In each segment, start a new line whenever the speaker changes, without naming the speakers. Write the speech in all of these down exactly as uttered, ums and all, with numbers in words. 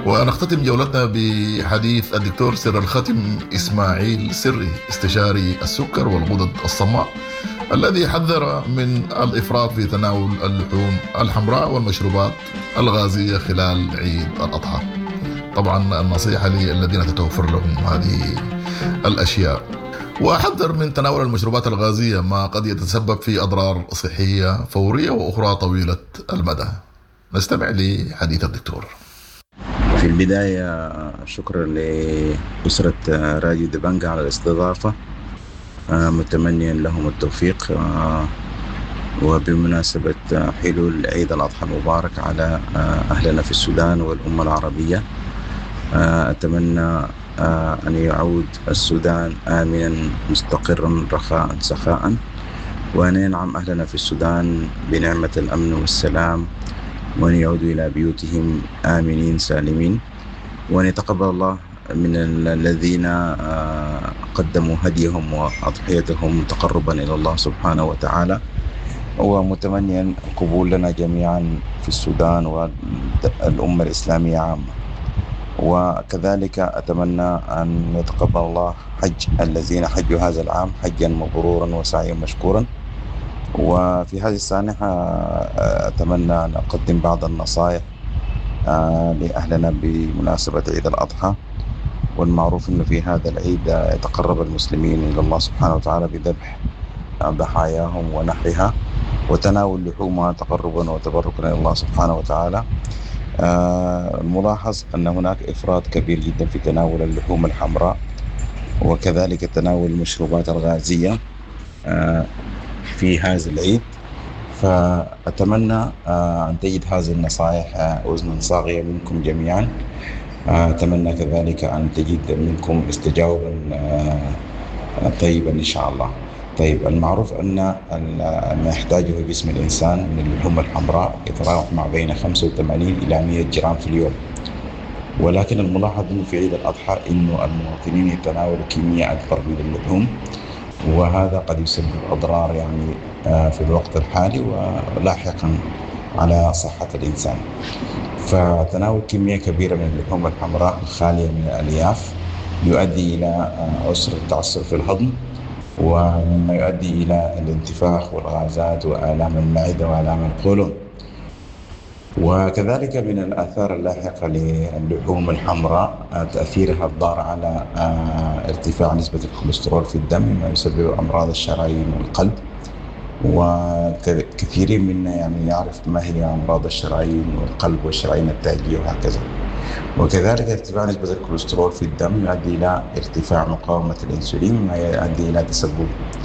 ونختتم جولتنا بحديث الدكتور سر الختم إسماعيل سري، استشاري السكر والغدد الصماء، الذي حذر من الإفراط في تناول اللحوم الحمراء والمشروبات الغازية خلال عيد الأضحى. طبعا النصيحة للذين تتوفر لهم هذه الأشياء. وحذر من تناول المشروبات الغازية ما قد يتسبب في أضرار صحية فورية وأخرى طويلة المدى. نستمع لحديث الدكتور.
في البداية شكرا لأسرة راديو دبنجة على الاستضافة، متمنيا لهم التوفيق، وبمناسبة حلول عيد الأضحى المبارك على أهلنا في السودان والأمة العربية، أتمنى أن يعود السودان آمنا مستقرا رخاء سخاء، وأن ينعم أهلنا في السودان بنعمة الأمن والسلام، وأن يعودوا إلى بيوتهم آمنين سالمين، وأن يتقبل الله من الذين قدموا هديهم وأضحيتهم تقربا إلى الله سبحانه وتعالى، ومتمنيا قبول لنا جميعا في السودان والأمة الإسلامية عامة. وكذلك أتمنى أن يتقبل الله حج الذين حجوا هذا العام حجا مبرورا وسعيا مشكورا. وفي هذه السانحة أتمنى أن أقدم بعض النصائح لأهلنا بمناسبة عيد الأضحى. والمعروف أنه في هذا العيد يتقرب المسلمين إلى الله سبحانه وتعالى بذبح ضحاياهم ونحرها وتناول لحومها تقربا وتبركا إلى الله سبحانه وتعالى. الملاحظ أن هناك إفراط كبير جدا في تناول اللحوم الحمراء، وكذلك تناول المشروبات الغازية في هذا العيد. فأتمنى أن تجد هذه النصائح أذنا صاغية منكم جميعا. أتمنى كذلك أن تجد منكم استجابا طيبا إن شاء الله. طيب، المعروف أن ما يحتاجه جسم الإنسان من اللحوم الحمراء يتراوح ما بين خمسة وثمانين إلى مئة جرام في اليوم، ولكن الملاحظ أنه في عيد الأضحى أنه المواطنين يتناولوا كمية أكبر من اللحوم، وهذا قد يسبب أضرار يعني في الوقت الحالي ولاحقا على صحة الإنسان. فتناول كمية كبيرة من اللحوم الحمراء الخالية من الألياف يؤدي إلى عسر التعسر في الهضم، ومما يؤدي إلى الانتفاخ والغازات وآلام المعدة وآلام القولون. وكذلك من الآثار اللاحقة للحوم الحمراء تأثيرها الضار على ارتفاع نسبة الكوليسترول في الدم، ما يسبب أمراض الشرايين والقلب. وكثيرين منا يعني يعرف ما هي أمراض الشرايين والقلب والشرايين التاجية وهكذا. وكذلك ارتفاع نسبة الكوليسترول في الدم يؤدي إلى ارتفاع مقاومة الأنسولين، ما يؤدي إلى تسبب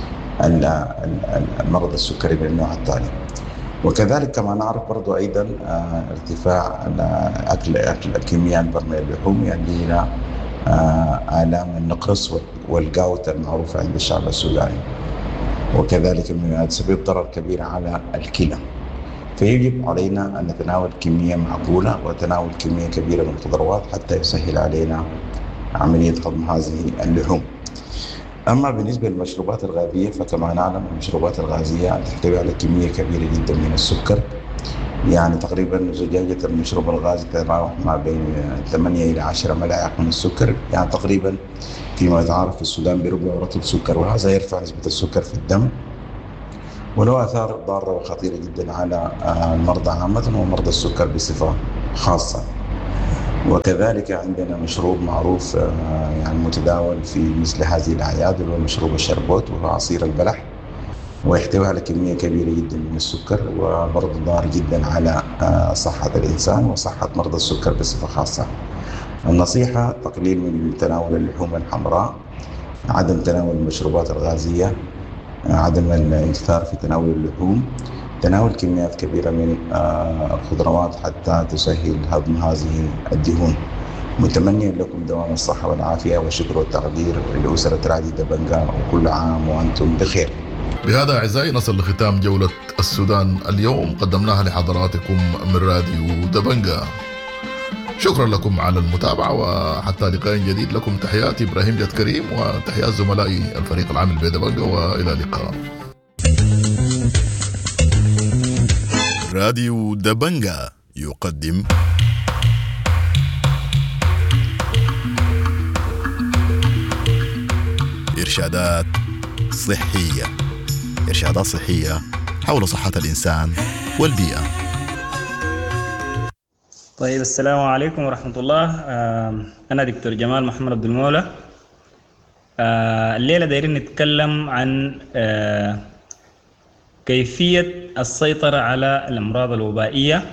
المرض السكري من النوع الثاني. وكذلك كما نعرف برضو أيضا ارتفاع أكل أكل كمية أكبر من اللحوم يؤدي إلى آلام النقرس والجاوت المعروفة عند الشعب السوداني، وكذلك يسبب ضرر كبير على الكلى. فيجب علينا أن نتناول كمية معقولة وتناول كمية كبيرة من الخضروات حتى يسهل علينا عملية هضم هذه اللحوم. أما بالنسبة للمشروبات الغازية فكما نعلم المشروبات الغازية تحتوي على كمية كبيرة جدا من السكر، يعني تقريبا زجاجة المشروب الغازي تتراوح ما بين ثمانية إلى عشرة ملاعق من السكر، يعني تقريبا فيما يتعارف في السودان بربع رطل سكر، وهذا يرفع نسبة السكر في الدم وله آثار ضارة وخطيرة جدا على المرضى عامة ومرضى السكر بصفة خاصة. وكذلك عندنا مشروب معروف يعني متداول في مثل هذه الأعياد وهو مشروب الشربوت، وهو عصير البلح، ويحتوي على كمية كبيرة جدا من السكر وبرضه ضار جدا على صحة الإنسان وصحة مرضى السكر بصفة خاصة. النصيحة تقليل من تناول اللحوم الحمراء، عدم تناول المشروبات الغازية، عدم الإكثار في تناول اللحوم، تناول كميات كبيرة من الخضروات حتى تسهل هضم هذه الدهون. متمنيا لكم دوام الصحة والعافية والشكر والتقدير لأسرة راديو دبنجة، وكل عام وأنتم بخير.
بهذا أعزائي نصل لختام جولة السودان اليوم، قدمناها لحضراتكم من راديو دبنجة. شكرا لكم على المتابعة، وحتى لقاء جديد لكم تحياتي إبراهيم جد كريم وتحيات زملائي الفريق العامل بدبنجة، وإلى اللقاء. راديو دبنجة يقدم إرشادات صحية إرشادات صحية حول صحة الإنسان والبيئة.
طيب، السلام عليكم ورحمة الله. أنا دكتور جمال محمد عبد المولى. الليلة دايرين نتكلم عن كيفية السيطرة على الأمراض الوبائية.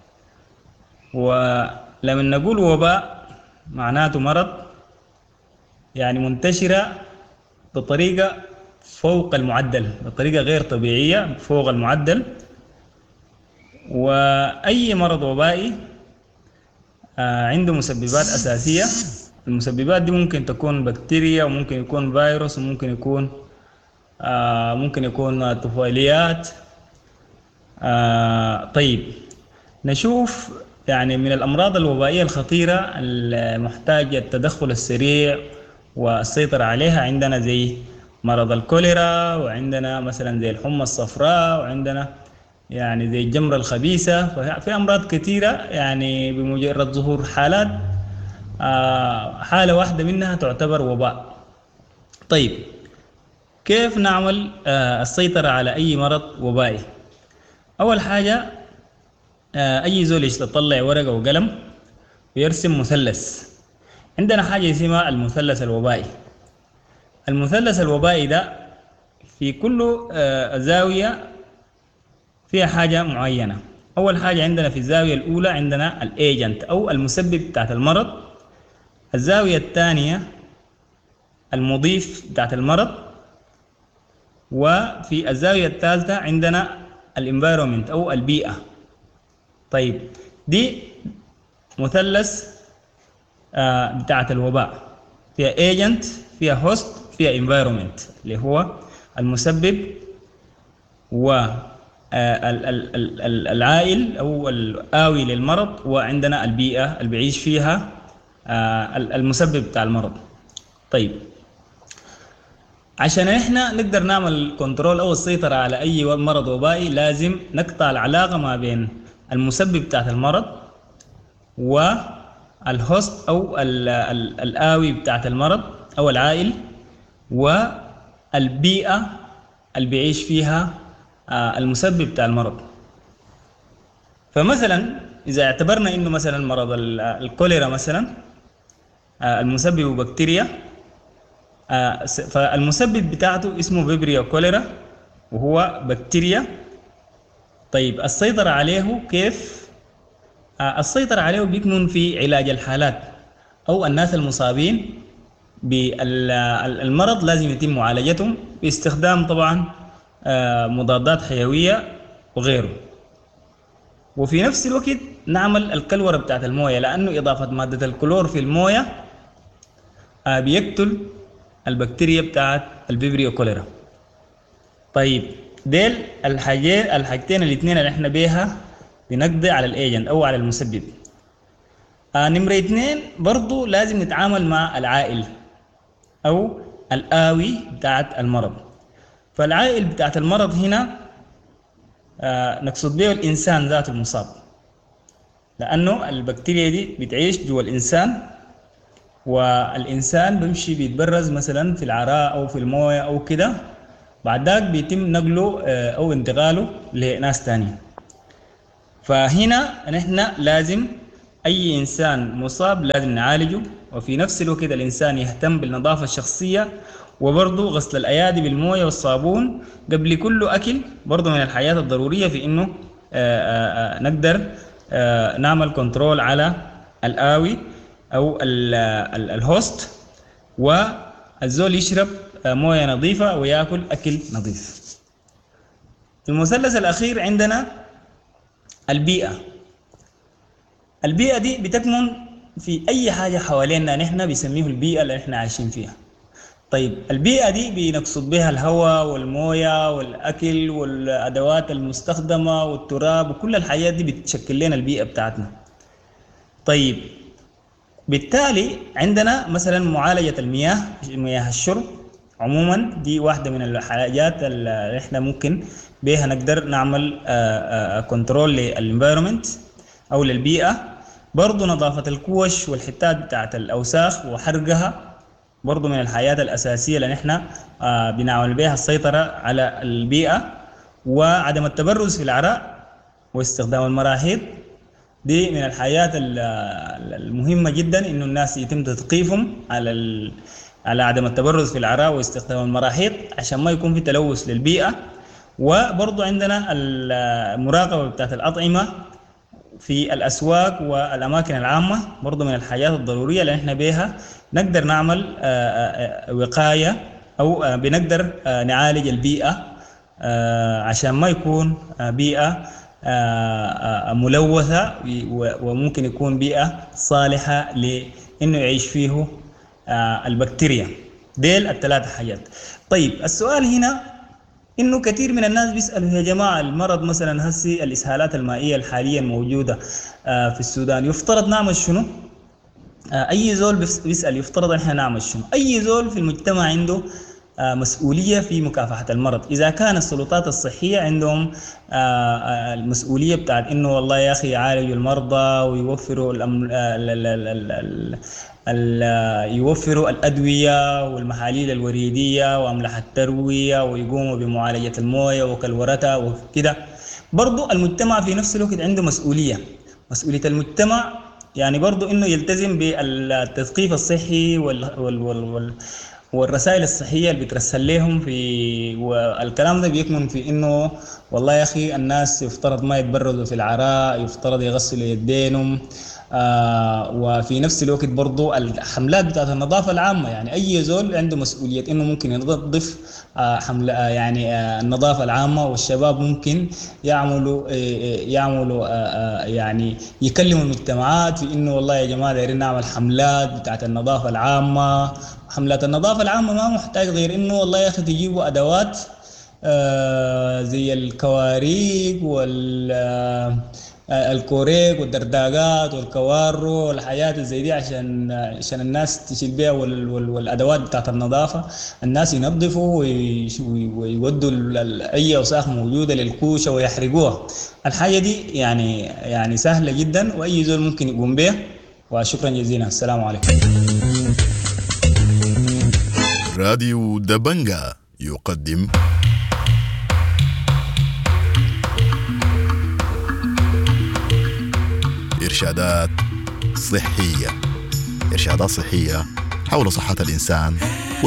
ولما نقول وباء معناته مرض يعني منتشرة بطريقة فوق المعدل، بطريقة غير طبيعية فوق المعدل. وأي مرض وبائي عنده مسببات أساسية. المسببات دي ممكن تكون بكتيريا، وممكن يكون فيروس، وممكن يكون ممكن يكون طفيليات. طيب، نشوف يعني من الأمراض الوبائية الخطيرة المحتاجة التدخل السريع والسيطرة عليها. عندنا زي مرض الكوليرا، وعندنا مثلا زي الحمى الصفراء، وعندنا يعني زي الجمرة الخبيثة. ففي أمراض كثيرة يعني بمجرد ظهور حالات حالة واحدة منها تعتبر وباء. طيب، كيف نعمل السيطرة على أي مرض وبائي؟ أول حاجة أي زول يطلع ورقة وقلم ويرسم مثلث. عندنا حاجة اسمها المثلث الوبائي. المثلث الوبائي ده في كل زاوية فيها حاجة معينة. أول حاجة عندنا في الزاوية الأولى عندنا الإيجنت أو المسبب بتاعت المرض. الزاوية الثانية المضيف بتاعت المرض. وفي الزاوية الثالثة عندنا الانفايرومنت أو البيئة. طيب، دي مثلث بتاعت الوباء، فيها ايجنت، فيها هوست، فيها انفايرومنت اللي هو المسبب والعائل أو الآوي للمرض، وعندنا البيئة اللي بيعيش فيها المسبب بتاع المرض. طيب، عشان احنا نقدر نعمل كنترول أو السيطرة على أي مرض وبائي لازم نقطع العلاقة ما بين المسبب بتاعت المرض والهوست أو الآوي بتاعت المرض أو العائل، والبيئة اللي بيعيش فيها المسبب بتاع المرض. فمثلا إذا اعتبرنا إنه مثلا مرض الكوليرا مثلا المسبب بكتيريا، فالمسبب بتاعته اسمه فيبريو كوليرا وهو بكتيريا. طيب، السيطرة عليه كيف؟ السيطرة عليه بيكمن في علاج الحالات أو الناس المصابين بالمرض لازم يتم معالجتهم باستخدام طبعا مضادات حيوية وغيره. وفي نفس الوقت نعمل الكلورة بتاعت الموية، لأنه إضافة مادة الكلور في الموية بيقتل البكتيريا بتاعت الفيبريو كوليرا. طيب، ديل الحاجين الحاجتين الاثنين اللي احنا بيها بنقضي على الايجنت او على المسبب. آه نمرة اثنين برضو لازم نتعامل مع العائل او الآوي بتاعت المرض. فالعائل بتاعت المرض هنا آه نقصد به الانسان ذات المصاب، لانه البكتيريا دي بتعيش جوا الانسان، والانسان بيمشي بيتبرز مثلا في العراء او في المويه او كده، بعد ذاك بيتم نقله او انتقاله لناس تانية. فهنا نحن لازم اي انسان مصاب لازم نعالجه، وفي نفس الوقت الانسان يهتم بالنظافه الشخصيه، وبرضه غسل الايادي بالمويه والصابون قبل كل اكل، برضه من الحاجات الضروريه في انه آآ آآ نقدر آآ نعمل كنترول على الآوي او الهوست، والزول يشرب مويه نظيفه وياكل اكل نظيف. المثلث الاخير عندنا البيئه. البيئه دي بتكمن في اي حاجه حوالينا، نحن بنسميه البيئه اللي احنا عايشين فيها. طيب، البيئه دي بنقصد بها الهواء والمويه والاكل والادوات المستخدمه والتراب وكل الحاجات دي بتشكل لنا البيئه بتاعتنا. طيب، بالتالي عندنا مثلا معالجه المياه، مياه الشرب عموما دي واحدة من الحاجات اللي احنا ممكن بيها نقدر نعمل كنترول للانفايرومنت او للبيئة. برضو نظافة الكوش والحتات بتاعت الاوساخ وحرقها برضو من الحاجات الأساسية اللي نحن آه بنعمل بها السيطرة على البيئة، وعدم التبرز في العراء واستخدام المراحيض. دي من الحاجات المهمة جدا إنه الناس يتم تثقيفهم على على عدم التبرز في العراء واستخدام المراحيض عشان ما يكون في تلوث للبيئة. وبرضو عندنا المراقبة بتاعت الأطعمة في الأسواق والأماكن العامة، برضو من الحاجات الضرورية اللي نحن بها نقدر نعمل وقاية أو بنقدر نعالج البيئة عشان ما يكون بيئة ملوثة، وممكن يكون بيئة صالحة لأنه يعيش فيه البكتيريا. ديل الثلاثة حاجات. طيب السؤال هنا إنه كثير من الناس بيسألوا يا جماعة المرض مثلا هسي الإسهالات المائية الحالية موجودة في السودان يفترض نعمل شنو؟ أي زول بيسأل يفترض إحنا نعمل شنو؟ أي زول في المجتمع عنده مسؤولية في مكافحة المرض. إذا كان السلطات الصحية عندهم المسؤولية بتاعت إنه والله يا أخي يعالجوا المرضى ويوفروا الأم... ال... ال... ال... ال... ال... يوفروا الأدوية والمحاليل الوريدية وأملاح التروية ويقوموا بمعالجة الموية وكالورتها وكده، برضو المجتمع في نفس الوقت عنده مسؤولية. مسؤولية المجتمع يعني برضو إنه يلتزم بالتثقيف الصحي وال... وال... وال... وال... والرسائل الصحية اللي بترسل لهم في، والكلام ده بيكمن في إنه والله يا أخي الناس يفترض ما يتبردوا في العراء، يفترض يغسلوا يدينهم. آه وفي نفس الوقت برضو الحملات بتاعت النظافة العامة، يعني أي زول عنده مسؤولية إنه ممكن ينظف آه حملة آه يعني آه النظافة العامة، والشباب ممكن يعملوا آه يعملوا آه يعني يكلموا المجتمعات في إنه والله يا جماعة دايرين نعمل حملات بتاعت النظافة العامة. حملات النظافة العامة ما محتاج غير إنه والله يا أخي تجيبوا أدوات آه زي الكواريك وال الكوريك والدرداقات والكوارو والحاجات زي دي عشان عشان الناس تشيل بيها، والادوات بتاعت النظافه الناس ينظفوا ويودوا اي اوساخ موجوده للكوشه ويحرقوها. الحاجه دي يعني يعني سهله جدا واي زول ممكن يقوم بها. وشكرا جزيلا، السلام عليكم.
راديو دبنجا يقدم إرشادات صحية إرشادات صحية حول صحة الإنسان